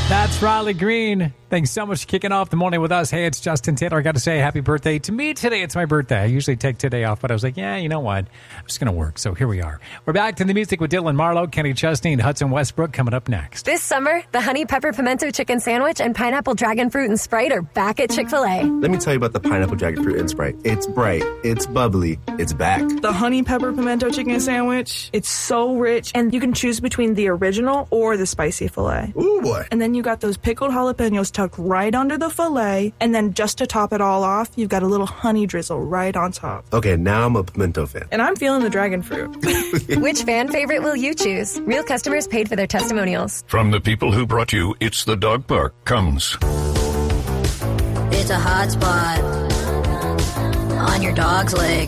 That's Riley Green. Thanks so much for kicking off the morning with us. Hey, it's Justin Taylor. I got to say happy birthday to me today. It's my birthday. I usually take today off, but I was like, yeah, you know what? I'm just going to work. So here we are. We're back to the music with Dylan Marlowe, Kenny Chesney, and Hudson Westbrook coming up next. This summer, the Honey Pepper Pimento Chicken Sandwich and Pineapple Dragon Fruit and Sprite are back at Chick-fil-A. Let me tell you about the Pineapple Dragon Fruit and Sprite. It's bright. It's bubbly. It's back. The Honey Pepper Pimento Chicken Sandwich. It's so rich, and you can choose between the original or the spicy filet. Ooh, boy. And then you got those pickled jalapenos tucked right under the filet, and then just to top it all off, you've got a little honey drizzle right on top. Okay, now I'm a pimento fan. And I'm feeling the dragon fruit. Which fan favorite will you choose? Real customers paid for their testimonials. From the people who brought you It's the Dog Park comes. It's a hot spot on your dog's leg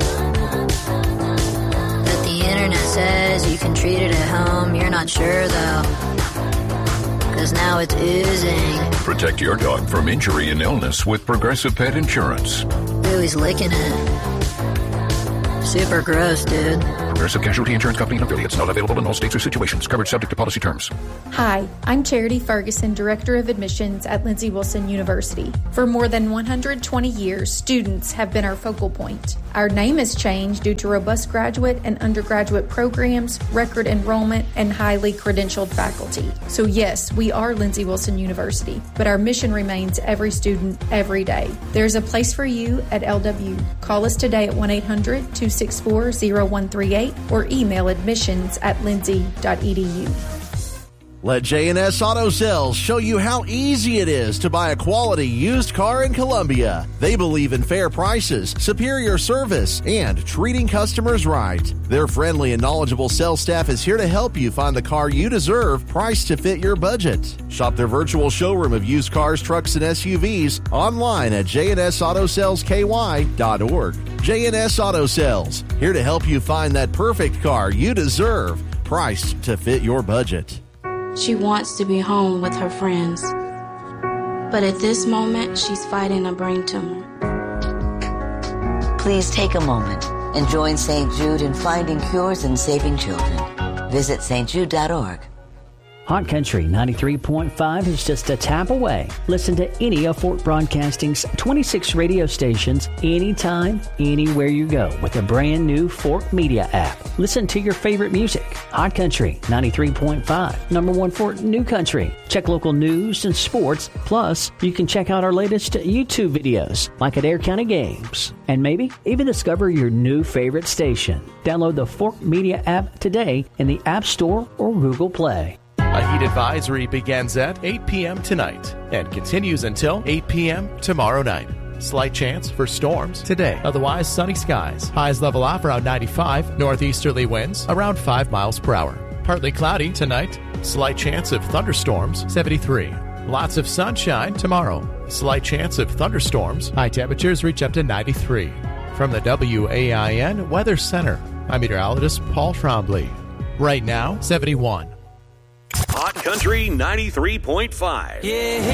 that the internet says you can treat it at home. You're not sure though, 'cause now it's oozing. Protect your dog from injury and illness with Progressive Pet Insurance. Ooh, he's licking it. Super gross, dude. Progressive Casualty Insurance Company and affiliates. Not available in all states or situations. Coverage subject to policy terms. Hi, I'm Charity Ferguson, Director of Admissions at Lindsey Wilson University. For more than 120 years, students have been our focal point. Our name has changed due to robust graduate and undergraduate programs, record enrollment, and highly credentialed faculty. So yes, we are Lindsey Wilson University, but our mission remains every student, every day. There's a place for you at LW. Call us today at 1-800-264-0138 or email admissions@lindsey.edu. Let J&S Auto Sales show you how easy it is to buy a quality used car in Columbia. They believe in fair prices, superior service, and treating customers right. Their friendly and knowledgeable sales staff is here to help you find the car you deserve, priced to fit your budget. Shop their virtual showroom of used cars, trucks, and SUVs online at jnsautosalesky.org. J&S Auto Sales, here to help you find that perfect car you deserve, priced to fit your budget. She wants to be home with her friends, but at this moment, she's fighting a brain tumor. Please take a moment and join St. Jude in finding cures and saving children. Visit stjude.org. Hot Country 93.5 is just a tap away. Listen to any of Fort Broadcasting's 26 radio stations anytime, anywhere you go with a brand new Fort Media app. Listen to your favorite music. Hot Country 93.5, number one Fort New Country. Check local news and sports. Plus, you can check out our latest YouTube videos, like at Air County Games. And maybe even discover your new favorite station. Download the Fort Media app today in the App Store or Google Play. A heat advisory begins at 8 p.m. tonight and continues until 8 p.m. tomorrow night. Slight chance for storms today. Otherwise, sunny skies. Highs level off around 95. Northeasterly winds around 5 miles per hour. Partly cloudy tonight. Slight chance of thunderstorms, 73. Lots of sunshine tomorrow. Slight chance of thunderstorms. High temperatures reach up to 93. From the WAIN Weather Center, I'm meteorologist Paul Trombley. Right now, 71. Hot Country 93.5. Yeah.